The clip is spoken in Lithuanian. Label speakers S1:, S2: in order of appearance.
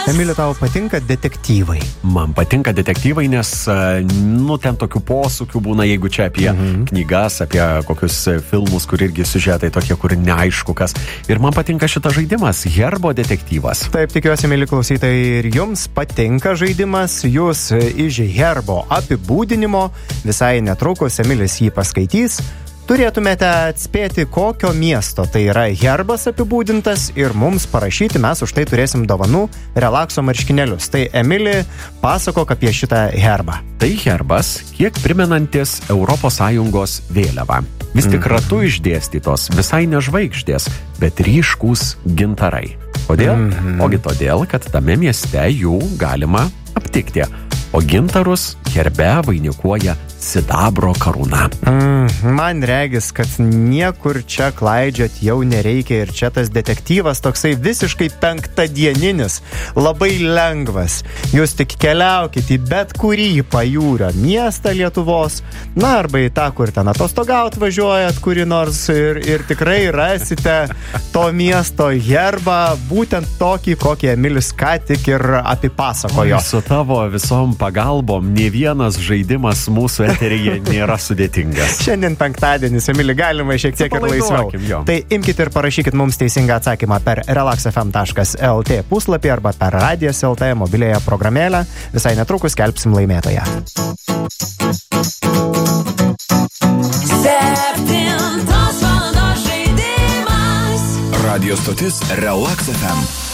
S1: Emili, tau patinka detektyvai?
S2: Man patinka detektyvai, nes, ten tokių posūkių būna, jeigu čia apie knygas, apie kokius filmus, kur irgi siužetai tokie, kur neaišku kas. Ir man patinka šitas žaidimas, Herbo detektyvas.
S1: Taip, tikiuosi, mėly klausytojai, ir jums patinka žaidimas. Jūs iš Herbo apibūdinimo visai netrukus Emilis jį paskaitys. Turėtumėte atspėti, kokio miesto tai yra herbas apibūdintas ir mums parašyti, mes už tai turėsim dovanų relakso marškinėlius. Tai Emili, pasakok apie šitą herbą.
S2: Tai herbas, kiek primenantis ES vėliavą. Vis tik ratu išdėstytos visai ne žvaigždės, bet ryškūs gintarai. Kodėl? Ogi todėl, kad tame mieste jų galima aptikti. O gintarus herbe vainikuoja sidabro karūna.
S1: Man regis, kad niekur čia klaidžiot jau nereikia ir čia tas detektyvas toksai visiškai penktadieninis, labai lengvas. Jūs tik keliaukite į bet kurį pajūrio miestą Lietuvos, arba į tą, kur ten atostogaut važiuojat kuri nors ir tikrai rasite to miesto herbą, būtent tokį, kokį Emilis ką tik ir apipasakojo.
S2: Su tavo visom pagalbom, ne vienas žaidimas mūsų eteryje nėra sudėtingas.
S1: Šiandien penktadienis, Emili, galima šiek tiek ir laisviau. Tai imkite ir parašykit mums teisingą atsakymą per relaxfm.lt puslapį arba per Radijas LT mobilėje programėlę. Visai netrukus skelbsim laimėtoją.
S3: 7 valandos žaidimas.
S4: Radio stotis Relax FM.